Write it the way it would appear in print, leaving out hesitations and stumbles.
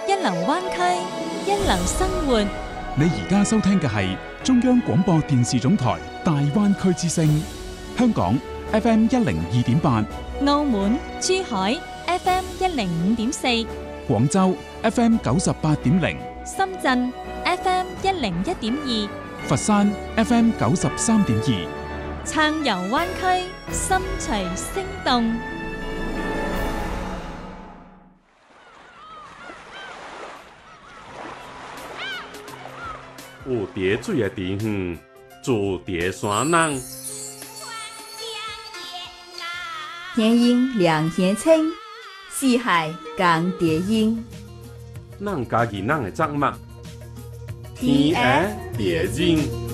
一流灣區，一流生活。 你而家收聽嘅係中央廣播電視總台大灣區之聲，香港 FM 102.8， 澳門、珠海 FM 105.4， 廣州 FM 98.0， 深圳 FM 101.2， 佛山 FM 93.2。 撐遊灣區，心隨聲動。 有蝶水的地方，住蝶山人。 天阴凉天清，四海共蝶音。 咱家己咱的作物，天涯蝶音。